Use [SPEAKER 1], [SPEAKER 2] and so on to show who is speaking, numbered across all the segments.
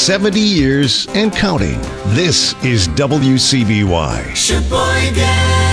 [SPEAKER 1] 70 years and counting. This is WCBY.
[SPEAKER 2] Sheboygan.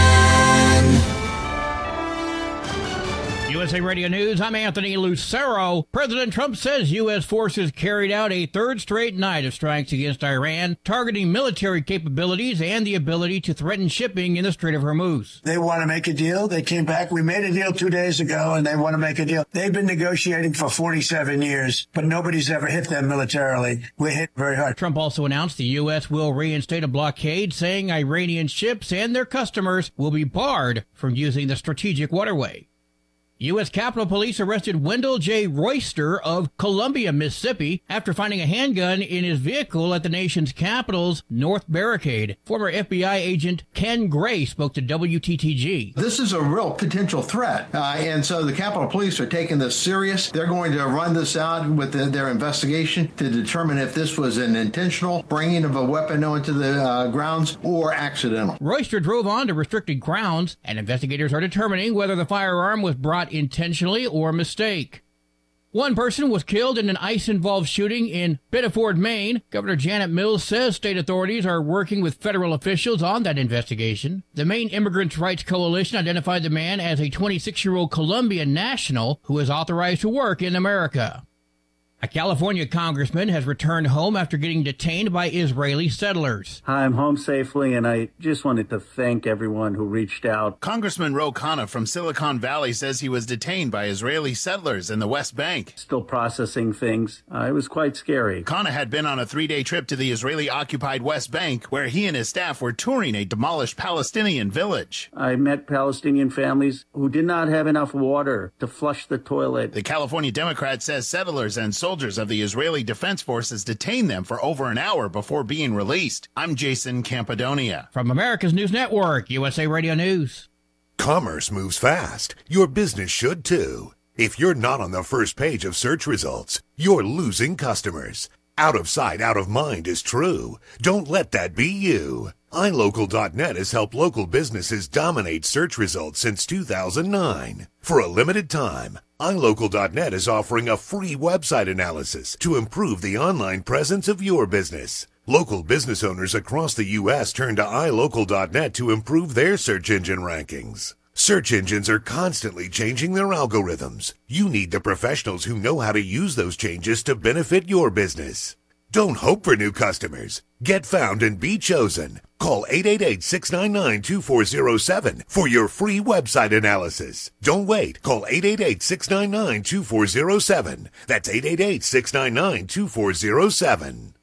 [SPEAKER 3] USA Radio News, I'm Anthony Lucero. President Trump says U.S. forces carried out a third straight night of strikes against Iran, targeting military capabilities and the ability to threaten shipping in the Strait of Hormuz.
[SPEAKER 4] They want to make a deal. They came back. We made a deal 2 days ago, and they want to make a deal. They've been negotiating for 47 years, but nobody's ever hit them militarily. We're hit very hard.
[SPEAKER 3] Trump also announced the U.S. will reinstate a blockade, saying Iranian ships and their customers will be barred from using the strategic waterway. U.S. Capitol Police arrested Wendell J. Royster of Columbia, Mississippi, after finding a handgun in his vehicle at the nation's capital's North Barricade. Former FBI agent Ken Gray spoke to WTTG.
[SPEAKER 5] This is a real potential threat, and so the Capitol Police are taking this serious. They're going to run this out with their investigation to determine if this was an intentional bringing of a weapon onto the grounds or accidental.
[SPEAKER 3] Royster drove on to restricted grounds, and investigators are determining whether the firearm was brought intentionally or mistake. One person was killed in an ICE-involved shooting in Biddeford, Maine. Governor Janet Mills says state authorities are working with federal officials on that investigation. The Maine Immigrants' Rights Coalition identified the man as a 26-year-old Colombian national who is authorized to work in America. A California congressman has returned home after getting detained by Israeli settlers.
[SPEAKER 6] Hi, I'm home safely, and I just wanted to thank everyone who reached out.
[SPEAKER 7] Congressman Ro Khanna from Silicon Valley says he was detained by Israeli settlers in the West Bank.
[SPEAKER 6] Still processing things. It was quite scary.
[SPEAKER 7] Khanna had been on a 3-day trip to the Israeli-occupied West Bank, where he and his staff were touring a demolished Palestinian village.
[SPEAKER 6] I met Palestinian families who did not have enough water to flush the toilet.
[SPEAKER 7] The California Democrat says settlers and soldiers of the Israeli Defense Forces detained them for over an hour before being released. I'm Jason Campadonia.
[SPEAKER 3] From America's News Network, USA Radio News.
[SPEAKER 8] Commerce moves fast. Your business should too. If you're not on the first page of search results, you're losing customers. Out of sight, out of mind is true. Don't let that be you. iLocal.net has helped local businesses dominate search results since 2009. For a limited time, iLocal.net is offering a free website analysis to improve the online presence of your business. Local business owners across the U.S. turn to iLocal.net to improve their search engine rankings. Search engines are constantly changing their algorithms. You need the professionals who know how to use those changes to benefit your business. Don't hope for new customers. Get found and be chosen. Call 888-699-2407 for your free website analysis. Don't wait. Call 888-699-2407. That's 888-699-2407.